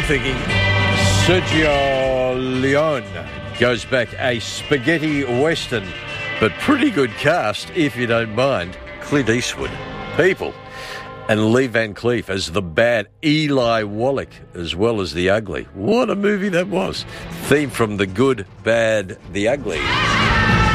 I'm thinking Sergio Leone goes back, a spaghetti western, but pretty good cast, if you don't mind. Clint Eastwood, people, and Lee Van Cleef as the bad Eli Wallach, as well as the ugly. What a movie that was. Theme from The Good, Bad, the Ugly.